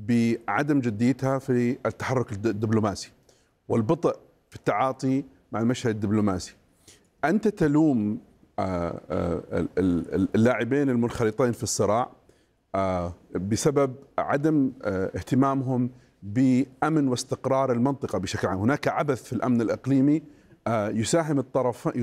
بعدم جديتها في التحرك الدبلوماسي والبطء في التعاطي مع المشهد الدبلوماسي. أنت تلوم اللاعبين المنخرطين في الصراع بسبب عدم اهتمامهم بأمن واستقرار المنطقة بشكل عام. هناك عبث في الأمن الإقليمي يساهم الطرفين